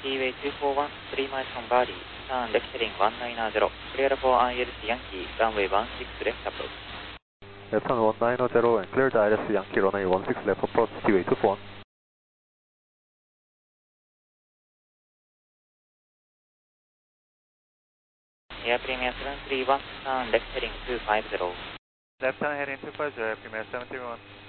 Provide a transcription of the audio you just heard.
Seaway 241, 3 miles from Bali, turn left heading 190, clear for ILS Yankee, runway 16 left approach. Left turn 190 and clear the ILS Yankee, runway 16 left approach, Seaway 241. Air Premier 731, turn left heading 250. Left turn heading 250, Air Premier 731.